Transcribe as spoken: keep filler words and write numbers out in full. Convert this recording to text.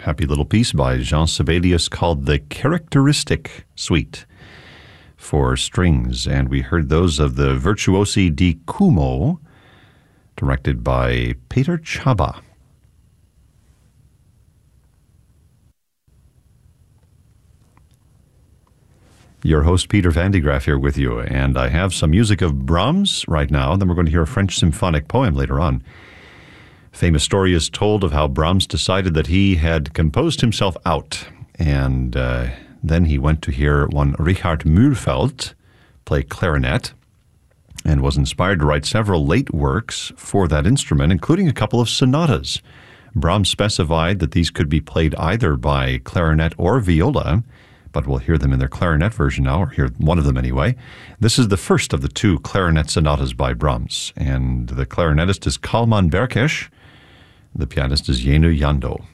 happy little piece by Jean Sibelius called the Characteristic Suite for strings. And we heard those of the Virtuosi di Cuomo, directed by Peter Chaba. Your host, Peter Van de Graaff, here with you, and I have some music of Brahms right now. Then we're going to hear a French symphonic poem later on. Famous story is told of how Brahms decided that he had composed himself out, and uh, then he went to hear one Richard Mühlfeld play clarinet, and was inspired to write several late works for that instrument, including a couple of sonatas. Brahms specified that these could be played either by clarinet or viola, but we'll hear them in their clarinet version now, or hear one of them anyway. This is the first of the two clarinet sonatas by Brahms, and the clarinetist is Kalman Berkesh. The pianist is Jenő Jandó.